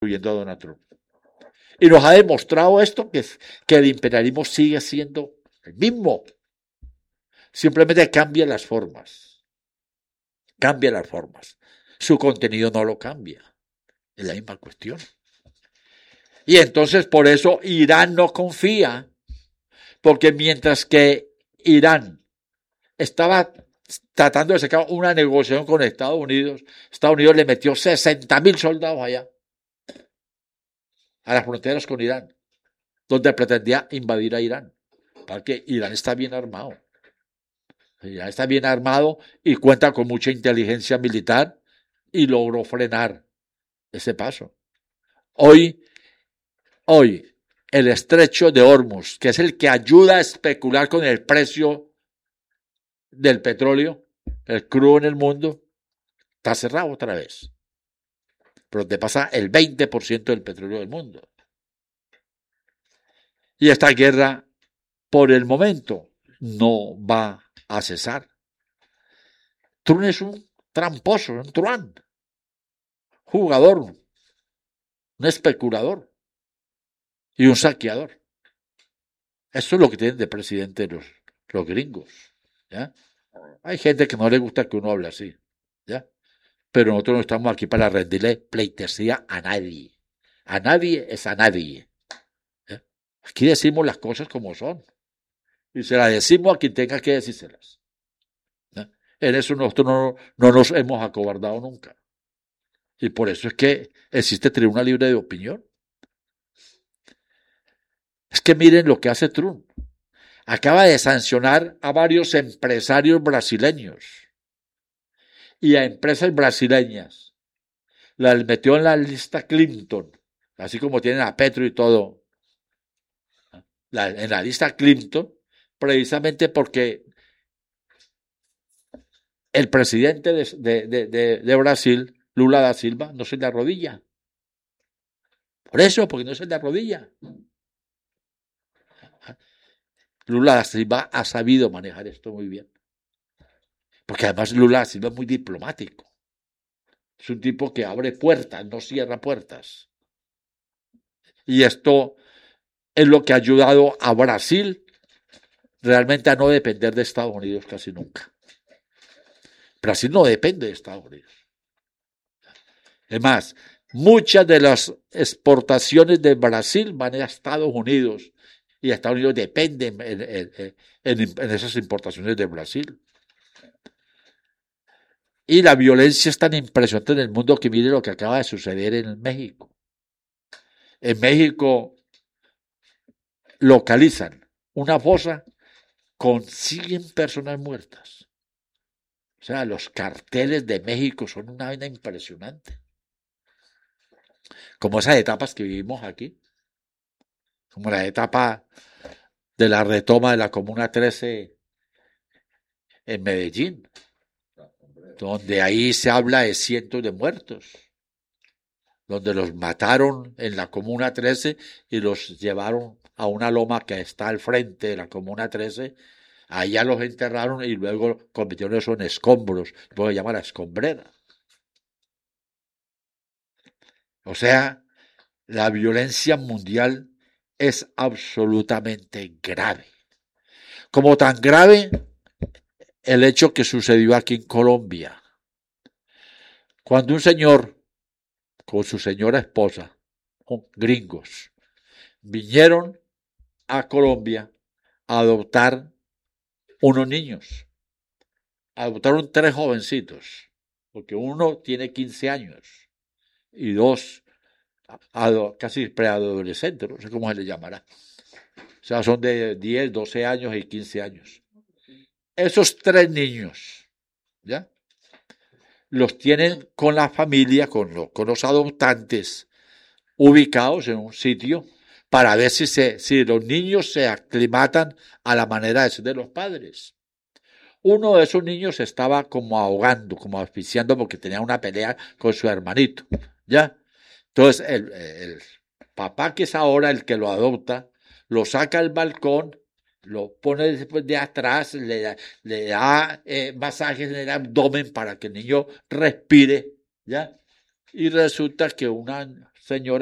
incluyendo a Donald Trump. Y nos ha demostrado esto, que el imperialismo sigue siendo el mismo. Simplemente cambia las formas. Cambia las formas. Su contenido no lo cambia. Es la misma cuestión. Y entonces por eso Irán no confía, porque mientras que Irán estaba tratando de sacar una negociación con Estados Unidos le metió 60.000 soldados allá, a las fronteras con Irán, donde pretendía invadir a Irán, porque Irán está bien armado. Irán está bien armado y cuenta con mucha inteligencia militar y logró frenar ese paso. Hoy, el estrecho de Hormuz, que es el que ayuda a especular con el precio del petróleo, el crudo en el mundo, está cerrado otra vez. Pero te pasa el 20% del petróleo del mundo. Y esta guerra, por el momento, no va a cesar. Trump es un tramposo, un truán, jugador, un especulador y un saqueador. Eso es lo que tienen de presidente los gringos. ¿Ya? Hay gente que no le gusta que uno hable así. ¿Ya? Pero nosotros no estamos aquí para rendirle pleitesía a nadie. A nadie es a nadie. ¿Ya? Aquí decimos las cosas como son. Y se las decimos a quien tenga que decírselas. ¿Ya? En eso nosotros no nos hemos acobardado nunca. Y por eso es que existe tribuna libre de opinión. Es que miren lo que hace Trump. Acaba de sancionar a varios empresarios brasileños y a empresas brasileñas. Las metió en la lista Clinton, así como tienen a Petro y todo. En la lista Clinton, precisamente porque el presidente de Brasil, Lula da Silva, no se le arrodilla. Por eso, porque no se le arrodilla. Lula da Silva ha sabido manejar esto muy bien. Porque además Lula da Silva es muy diplomático. Es un tipo que abre puertas, no cierra puertas. Y esto es lo que ha ayudado a Brasil realmente a no depender de Estados Unidos casi nunca. Brasil no depende de Estados Unidos. Es más, muchas de las exportaciones de Brasil van a Estados Unidos y Estados Unidos dependen en esas importaciones de Brasil. Y la violencia es tan impresionante en el mundo que mire lo que acaba de suceder en México. En México localizan una fosa con 100 personas muertas. O sea, los carteles de México son una vaina impresionante. Como esas etapas que vivimos aquí. Como la etapa de la retoma de la Comuna 13 en Medellín, donde ahí se habla de cientos de muertos, donde los mataron en la Comuna 13 y los llevaron a una loma que está al frente de la Comuna 13, allá los enterraron y luego convirtieron eso en escombros, lo que se llama la escombrera. O sea, la violencia mundial es absolutamente grave. Como tan grave el hecho que sucedió aquí en Colombia. Cuando un señor con su señora esposa, gringos, vinieron a Colombia a adoptar unos niños. Adoptaron 3 jovencitos, porque uno tiene 15 años y 2 casi preadolescentes, no sé cómo se les llamará. O sea, son de 10, 12 años y 15 años. Esos 3 niños, ¿ya? Los tienen con la familia, con los adoptantes, ubicados en un sitio para ver si los niños se aclimatan a la manera de ser de los padres. Uno de esos niños estaba como ahogando, como asfixiando porque tenía una pelea con su hermanito, ¿ya? Entonces el papá, que es ahora el que lo adopta, lo saca al balcón, lo pone después de atrás, le da masajes en el abdomen para que el niño respire, ¿ya? Y resulta que una señora.